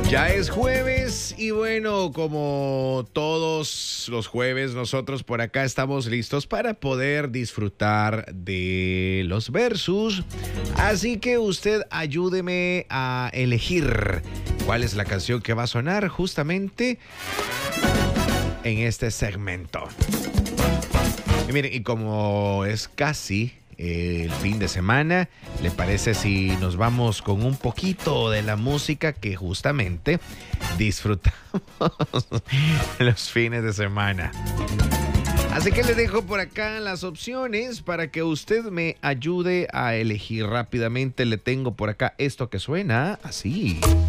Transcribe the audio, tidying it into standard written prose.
Ya es jueves y bueno, como todos los jueves, nosotros por acá estamos listos para poder disfrutar de los versus. Así que usted ayúdeme a elegir cuál es la canción que va a sonar justamente en este segmento. Y miren, y como es casi el fin de semana, ¿le parece si nos vamos con un poquito de la música que justamente disfrutamos los fines de semana? Así que les dejo por acá las opciones para que usted me ayude a elegir rápidamente. Le tengo por acá esto que suena así.